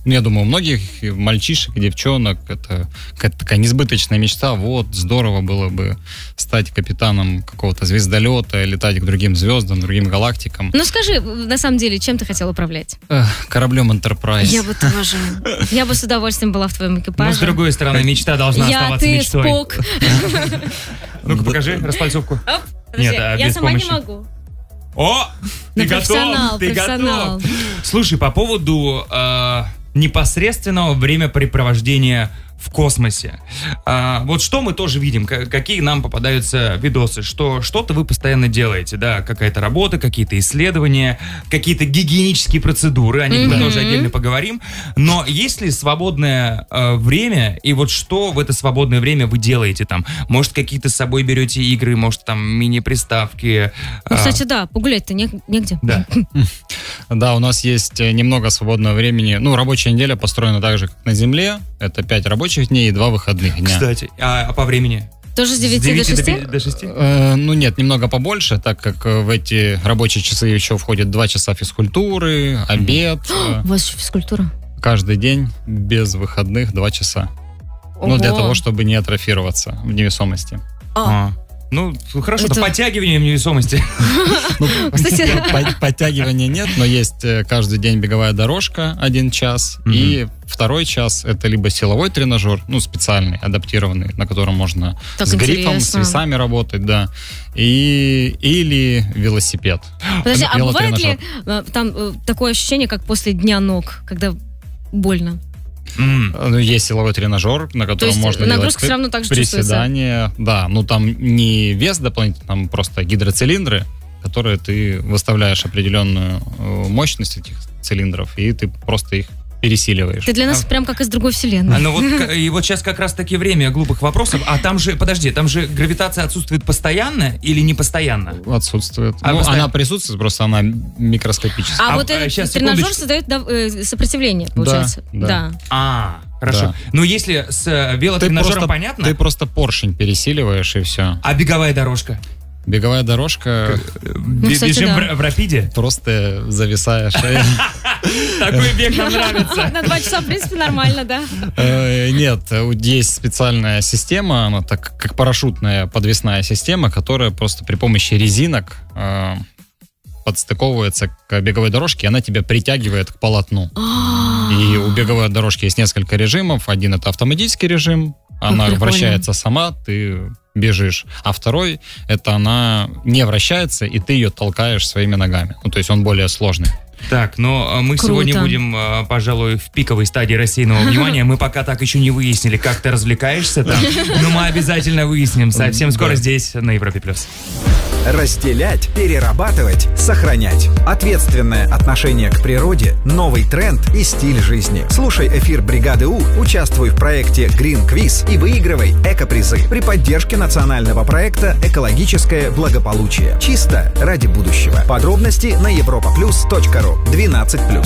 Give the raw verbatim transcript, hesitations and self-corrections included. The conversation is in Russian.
я думаю, у многих мальчишек и девчонок это какая-то такая несбыточная мечта. Вот, здорово было бы стать капитаном какого-то звездолета, летать к другим звездам, другим галактикам. Ну скажи, на самом деле, чем ты хотел управлять? Эх, кораблем Enterprise. Я бы тоже. Я бы с удовольствием была в твоем экипаже. Но с другой стороны, мечта должна Я, оставаться ты, мечтой. Спок. Ну-ка, покажи распальцовку. Оп, Нет, подожди, а я без сама помощи. не могу. О, Ну, ты профессионал, готов, ты профессионал. готов. Слушай, по поводу э, непосредственного времяпрепровождения в космосе. А, вот что мы тоже видим, к- какие нам попадаются видосы, что что-то вы постоянно делаете, да, какая-то работа, какие-то исследования, какие-то гигиенические процедуры, о них мы Мгм. тоже отдельно поговорим. Но есть ли свободное э, время, и вот что в это свободное время вы делаете там? Может, какие-то с собой берете игры, может, там мини-приставки? Ну, а, кстати, да, погулять-то не- негде. Да. Да, у нас есть э, немного свободного времени. Ну, рабочая неделя построена так же, как на Земле. Это пять рабочих дней и два выходных дня. Кстати, а, а по времени? Тоже с С девяти до шести? пи- до шести? Э, ну нет, немного побольше, так как э, в эти рабочие часы еще входят два часа физкультуры, обед. э, У вас еще физкультура. Каждый день без выходных два часа. Ну, для Ого. того, чтобы не атрофироваться в невесомости. А, А. Ну, хорошо, Это- это подтягивание в невесомости. Кстати, По- Подтягивания нет, но есть э, каждый день беговая дорожка один час, Мгм. и второй час это либо силовой тренажер, ну, специальный, адаптированный, на котором можно Так с грифом, с интересно. весами работать, да, и, или велосипед. подожди, а бывает ли Велотренажер. э, там э, такое ощущение, как после дня ног, когда больно? М. Ну, есть силовой тренажер, на То котором есть можно делать нагрузка все равно так же чувствуется? приседания. Да, ну там не вес дополнительный, там просто гидроцилиндры, которые ты выставляешь определенную э, мощность этих цилиндров, и ты просто их пересиливаешь. Ты для нас А- прям как из другой А, вселенной. ну вот, к- и вот сейчас как раз таки время глупых вопросов. А там же, подожди, там же гравитация отсутствует постоянно или не постоянно? Отсутствует. А ну, постоянно- она присутствует, просто она микроскопическая. А, а, вот а, этот щас, тренажер секундочку. создает да, э, сопротивление, получается. да. А, хорошо. Да. Но если с э, Ты велотренажером просто, понятно, ты просто поршень пересиливаешь, и все. а беговая дорожка? Беговая дорожка, Бе- кстати, Бежим да. в, в рапиде? просто зависаешь. Такой бег нам нравится. На два часа, в принципе, нормально, да? Э, Нет, есть специальная система, она так как парашютная подвесная система, которая просто при помощи резинок э, подстыковывается к беговой дорожке, и она тебя притягивает к полотну. И у беговой дорожки есть несколько режимов. Один — это автоматический режим, она прикольно. вращается сама, ты бежишь. А второй — это она не вращается, и ты ее толкаешь своими ногами. Ну, то есть он более сложный. Так, но э, мы Круто. сегодня будем, э, пожалуй, в пиковой стадии рассеянного внимания. Мы пока так еще не выяснили, как ты развлекаешься там, но мы обязательно выясним совсем скоро Да. здесь, на Европе+. плюс. Разделять, перерабатывать, сохранять. Ответственное отношение к природе, новый тренд и стиль жизни. Слушай эфир «Бригады У», участвуй в проекте Green Quiz и выигрывай эко-призы при поддержке национального проекта «Экологическое благополучие». Чисто ради будущего. Подробности на европа плюс точка ру. двенадцать плюс.